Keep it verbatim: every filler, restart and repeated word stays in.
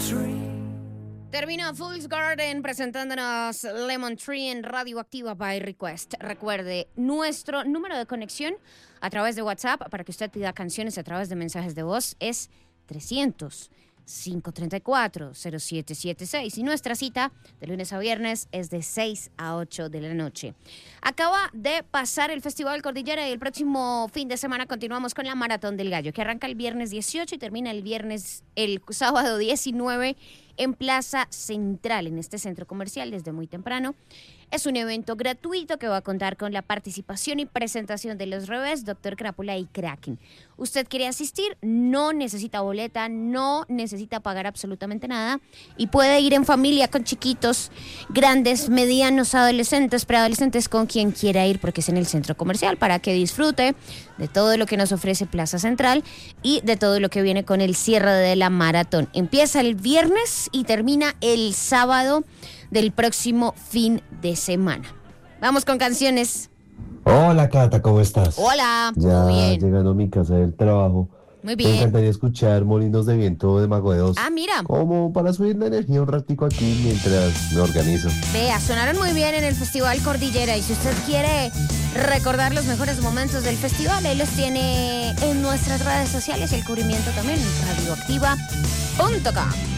Termina Fool's Garden presentándonos Lemon Tree en Radioactiva by Request. Recuerde, nuestro número de conexión a través de WhatsApp para que usted pida canciones a través de mensajes de voz es trescientos, cinco treinta y cuatro, cero siete siete seis y nuestra cita de lunes a viernes es de seis a ocho de la noche. Acaba de pasar el Festival Cordillera y el próximo fin de semana continuamos con la Maratón del Gallo, que arranca el viernes dieciocho y termina el viernes, el sábado diecinueve en Plaza Central, en este centro comercial desde muy temprano. Es un evento gratuito que va a contar con la participación y presentación de Los Revés, Doctor Crápula y Kraken. ¿Usted quiere asistir? No necesita boleta, no necesita pagar absolutamente nada y puede ir en familia con chiquitos, grandes, medianos, adolescentes, preadolescentes, con quien quiera ir porque es en el centro comercial para que disfrute de todo lo que nos ofrece Plaza Central y de todo lo que viene con el cierre de la maratón. Empieza el viernes y termina el sábado del próximo fin de semana. Vamos con canciones. Hola Cata, ¿cómo estás? Hola, ya muy bien. Llegando a mi casa del trabajo. Muy bien. Me encantaría escuchar Molinos de Viento de Mago de Oz. Ah, mira. Como para subir la energía un ratico aquí mientras me organizo. Vea, sonaron muy bien en el Festival Cordillera y si usted quiere recordar los mejores momentos del festival, él los tiene en nuestras redes sociales y el cubrimiento también en radioactiva punto com.